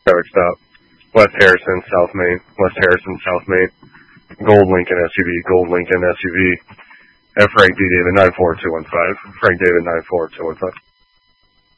Traffic stop. West Harrison, South Main. West Harrison, South Main. Gold Lincoln SUV. Gold Lincoln SUV. At Frank D. David 94215. Frank David 94215.